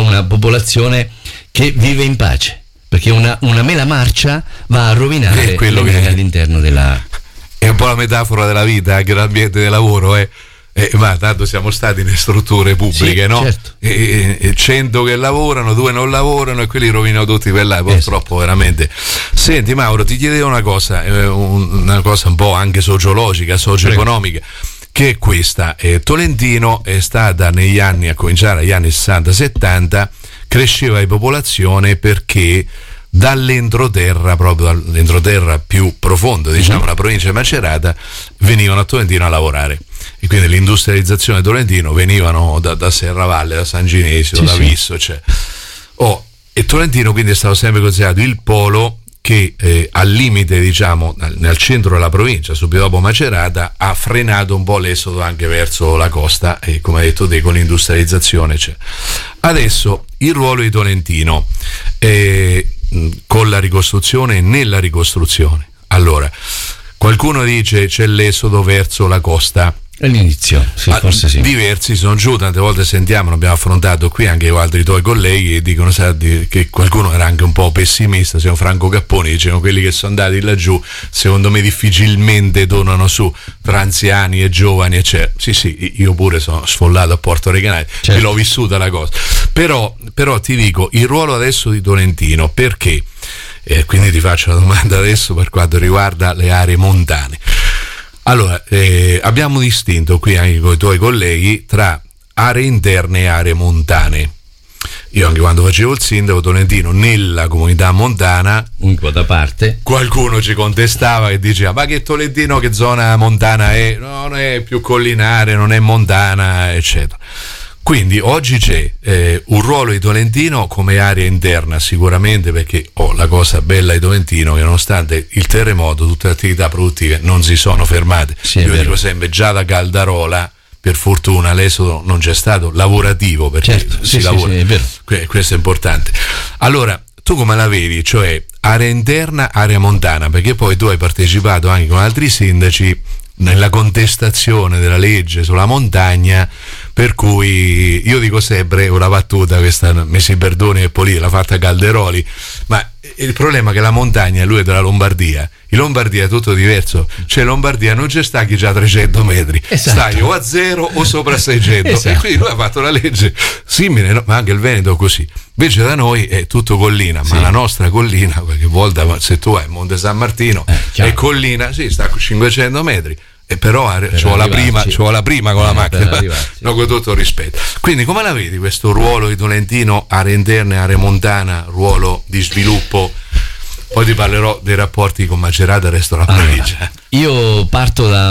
una popolazione che vive in pace, perché una mela marcia va a rovinare quello le mele che all'interno della... È un po' la metafora della vita, anche l'ambiente del lavoro, ma tanto siamo stati nelle strutture pubbliche, sì, no? Certo. E 100 che lavorano, 2 non lavorano e quelli rovinano tutti per là, purtroppo veramente. Senti Mauro, ti chiedevo una cosa un po' anche sociologica, socio-economica, che è questa. Tolentino è stata negli anni, a cominciare dagli anni 60-70, cresceva di popolazione perché dall'entroterra, proprio dall'entroterra più profondo, diciamo la provincia di Macerata, venivano a Tolentino a lavorare, e quindi l'industrializzazione di Tolentino venivano da Serravalle, da San Ginesio, da Visso, cioè. E Tolentino quindi è stato sempre considerato il polo che al limite, diciamo, nel centro della provincia, subito dopo Macerata, ha frenato un po' l'esodo anche verso la costa, e come hai detto te, con l'industrializzazione c'è. Adesso il ruolo di Tolentino con la ricostruzione e nella ricostruzione. Allora, qualcuno dice c'è l'esodo verso la costa. All'inizio, sì, forse sì. Diversi sono giù, tante volte sentiamo, abbiamo affrontato qui anche con altri tuoi colleghi, e dicono che qualcuno era anche un po' pessimista, siamo Franco Capponi, dicevano quelli che sono andati laggiù secondo me difficilmente tornano su, tra anziani e giovani, eccetera. Sì, io pure sono sfollato a Porto Recanati, certo. L'ho vissuta la cosa, però ti dico il ruolo adesso di Tolentino, perché quindi ti faccio la domanda adesso per quanto riguarda le aree montane. Allora, abbiamo distinto qui anche con i tuoi colleghi tra aree interne e aree montane. Io anche quando facevo il sindaco Tolentino, nella comunità montana, in quota parte, qualcuno ci contestava e diceva: ma che Tolentino, che zona montana è? No, non è più collinare, non è montana, eccetera. Quindi oggi c'è un ruolo di Tolentino come area interna sicuramente, perché la cosa bella di Tolentino che nonostante il terremoto tutte le attività produttive non si sono fermate. Sì, io dico sempre, già da Caldarola per fortuna l'esodo non c'è stato lavorativo, perché certo, si lavora, sì, è vero. Questo è importante. Allora tu come la vedi, cioè area interna, area montana, perché poi tu hai partecipato anche con altri sindaci nella contestazione della legge sulla montagna, per cui io dico sempre una battuta, questa Messi Berdoni e Poli l'ha fatta Calderoli, ma il problema è che la montagna, lui è della Lombardia, in Lombardia è tutto diverso, cioè Lombardia non c'è sta chi già 300 metri, esatto. Stai o a 0 o sopra 600, esatto. E quindi lui ha fatto una legge simile, no? Ma anche il Veneto è così. Invece da noi è tutto collina, sì. Ma la nostra collina, qualche volta se tu vai a Monte San Martino è collina, sì, sta a 500 metri. E però ci vuole la prima con la macchina, no, con tutto il rispetto. Quindi come la vedi questo ruolo di Tolentino, area interna e area montana, ruolo di sviluppo? Poi ti parlerò dei rapporti con Macerata e il resto della provincia. Io parto da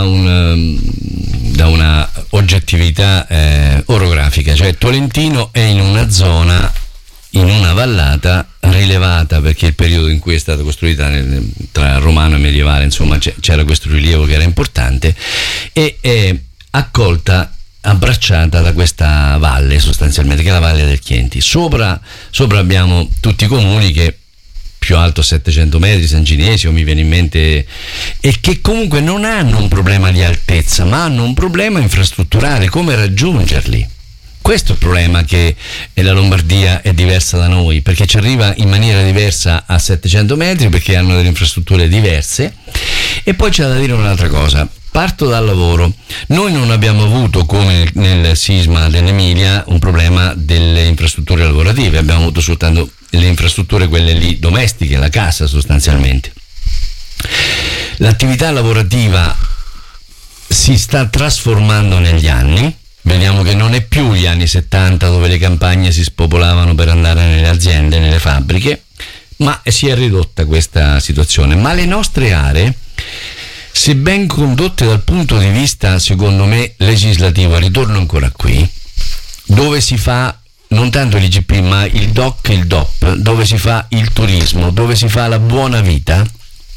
una oggettività orografica, cioè Tolentino è in una zona, in una vallata rilevata, perché il periodo in cui è stata costruita tra romano e medievale, insomma c'era questo rilievo che era importante, e è accolta, abbracciata da questa valle sostanzialmente, che è la Valle del Chienti. Sopra abbiamo tutti i comuni che più alto 700 metri, San Ginesio mi viene in mente, e che comunque non hanno un problema di altezza, ma hanno un problema infrastrutturale, come raggiungerli. Questo è il problema, che la Lombardia è diversa da noi, perché ci arriva in maniera diversa a 700 metri, perché hanno delle infrastrutture diverse. E poi c'è da dire un'altra cosa. Parto dal lavoro. Noi non abbiamo avuto, come nel sisma dell'Emilia, un problema delle infrastrutture lavorative, abbiamo avuto soltanto le infrastrutture, quelle lì domestiche, la casa sostanzialmente. L'attività lavorativa si sta trasformando negli anni. Vediamo che non è più gli anni 70 dove le campagne si spopolavano per andare nelle aziende, nelle fabbriche, ma si è ridotta questa situazione. Ma le nostre aree, se ben condotte dal punto di vista, secondo me, legislativo, ritorno ancora qui, dove si fa non tanto l'IGP ma il DOC e il DOP, dove si fa il turismo, dove si fa la buona vita,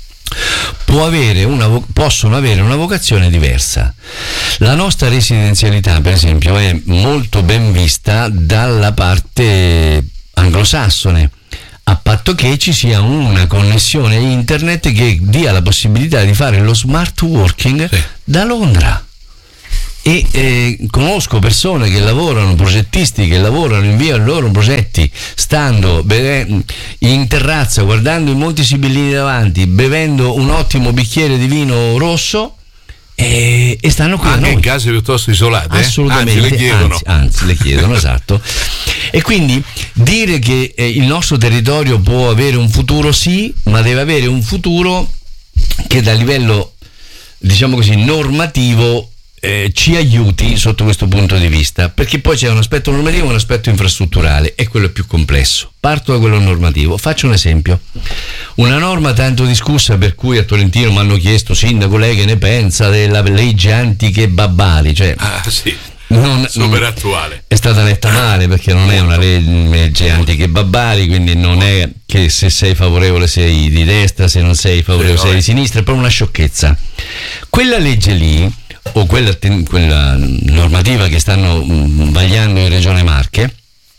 possono avere una vocazione diversa. La nostra residenzialità, per esempio, è molto ben vista dalla parte anglosassone, a patto che ci sia una connessione internet che dia la possibilità di fare lo smart working da Londra. e conosco persone che lavorano, progettisti che lavorano, inviano i loro progetti stando in terrazza, guardando i Monti Sibillini davanti, bevendo un ottimo bicchiere di vino rosso e stanno qui anche in case piuttosto isolate. Assolutamente, anzi le chiedono, anzi le chiedono esatto. E quindi dire che il nostro territorio può avere un futuro, sì, ma deve avere un futuro che da livello, diciamo così, normativo ci aiuti sotto questo punto di vista, perché poi c'è un aspetto normativo e un aspetto infrastrutturale, e quello è più complesso. Parto da quello normativo, faccio un esempio. Una norma tanto discussa, per cui a Tolentino mi hanno chiesto: sindaco, lei che ne pensa della legge anti-kebabari? Cioè, sì, super attuale. È stata letta male, perché non è una legge anti-kebabari, quindi non è che se sei favorevole sei di destra, se non sei favorevole sei di sinistra, è proprio una sciocchezza. Quella legge lì, o quella normativa che stanno vagliando in Regione Marche,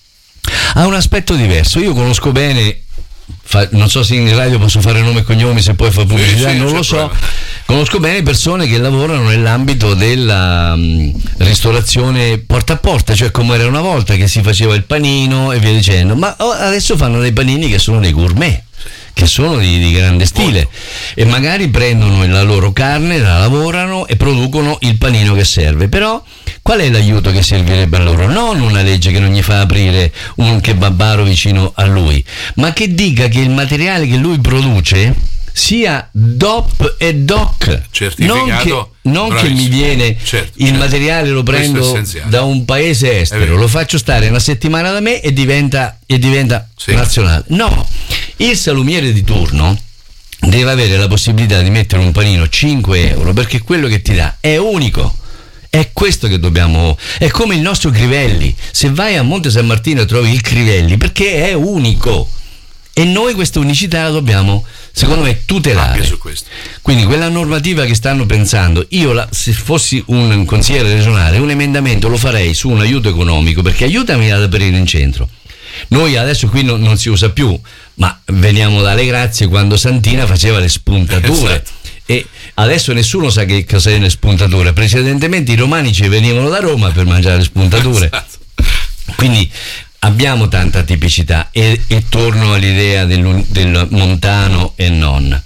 ha un aspetto diverso. Io conosco bene, non so se in radio posso fare nome e cognomi, se poi fa pubblicità, non lo so. Conosco bene persone che lavorano nell'ambito della ristorazione porta a porta, cioè come era una volta che si faceva il panino e via dicendo, ma adesso fanno dei panini che sono dei gourmet, che sono di grande stile, e magari prendono la loro carne, la lavorano e producono il panino che serve. Però qual è l'aiuto che servirebbe a loro? Non una legge che non gli fa aprire un kebabaro vicino a lui, ma che dica che il materiale che lui produce sia DOP e DOC, certificato, non che mi viene il materiale, lo prendo da un paese estero, lo faccio stare una settimana da me e diventa nazionale. No, il salumiere di turno deve avere la possibilità di mettere un panino 5 euro, perché quello che ti dà è unico. È questo che dobbiamo. È come il nostro Crivelli. Se vai a Monte San Martino e trovi il Crivelli, perché è unico, e noi questa unicità la dobbiamo, secondo me, tutelare. Anche su questo. Quindi quella normativa che stanno pensando, io se fossi un consigliere regionale, un emendamento lo farei su un aiuto economico, perché aiutami ad aprire in centro. Noi adesso qui non si usa più, ma veniamo dalle grazie quando Santina faceva le spuntature. Esatto. E adesso nessuno sa che cos'è le spuntature. Precedentemente i romani ci venivano da Roma per mangiare le spuntature. Esatto. Quindi abbiamo tanta tipicità, e torno all'idea del montano e non.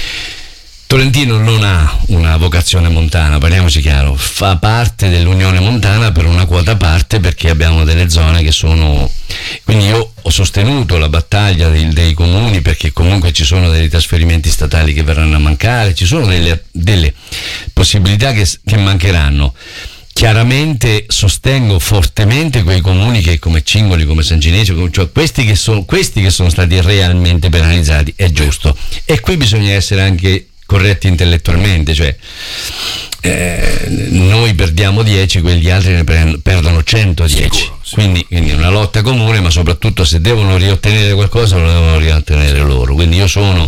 Tolentino non ha una vocazione montana, parliamoci chiaro, fa parte dell'Unione Montana per una quota parte, perché abbiamo delle zone che sono. Quindi io ho sostenuto la battaglia dei comuni, perché comunque ci sono dei trasferimenti statali che verranno a mancare, ci sono delle possibilità che mancheranno. Chiaramente sostengo fortemente quei comuni che, come Cingoli, come San Ginesio, cioè questi che sono stati realmente penalizzati, è giusto. E qui bisogna essere anche corretti intellettualmente, cioè noi perdiamo 10, quegli altri ne perdono 110. Sicuro. Quindi una lotta comune, ma soprattutto se devono riottenere qualcosa lo devono riottenere loro. Quindi io sono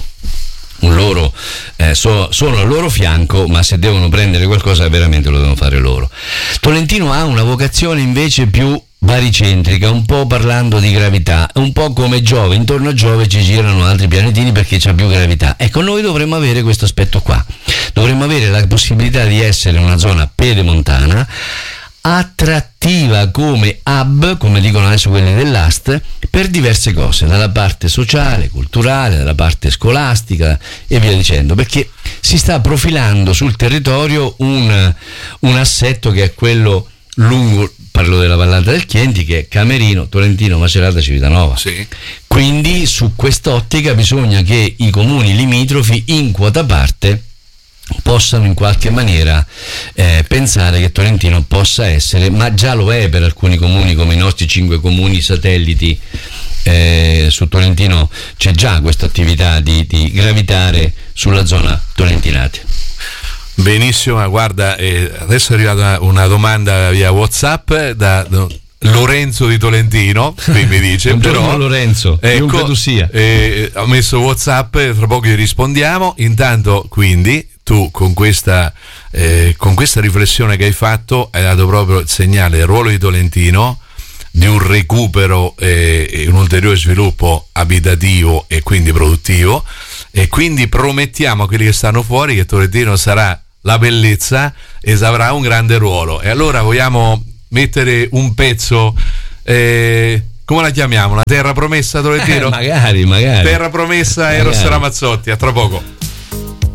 sono al loro fianco, ma se devono prendere qualcosa veramente lo devono fare loro. Tolentino ha una vocazione invece più baricentrica, un po' parlando di gravità, un po' come Giove. Intorno a Giove ci girano altri pianetini perché c'ha più gravità. Ecco, noi dovremmo avere questo aspetto qua, dovremmo avere la possibilità di essere una zona pedemontana attrattiva come hub, come dicono adesso quelli dell'AST, per diverse cose, dalla parte sociale, culturale, dalla parte scolastica e via dicendo, perché si sta profilando sul territorio un assetto che è quello lungo, parlo della vallata del Chienti, che è Camerino, Tolentino, Macerata, Civitanova. Sì. Quindi su quest'ottica bisogna che i comuni limitrofi in quota parte possano in qualche maniera pensare che Tolentino possa essere, ma già lo è per alcuni comuni come i nostri 5 comuni satelliti. Su Tolentino c'è già questa attività di gravitare sulla zona tolentinate. Benissimo, guarda, adesso è arrivata una domanda via WhatsApp da Lorenzo di Tolentino, qui mi dice. Però Lorenzo, chiunque tu sia. Ho messo WhatsApp, tra poco gli rispondiamo. Intanto, quindi, tu con questa riflessione che hai fatto hai dato proprio il segnale del ruolo di Tolentino, di un recupero e un ulteriore sviluppo abitativo e quindi produttivo, e quindi promettiamo a quelli che stanno fuori che Tolentino sarà la bellezza avrà un grande ruolo. E allora vogliamo mettere un pezzo, come la chiamiamo? La terra promessa, Tolentino? Magari. Terra promessa, Eros Ramazzotti. A tra poco.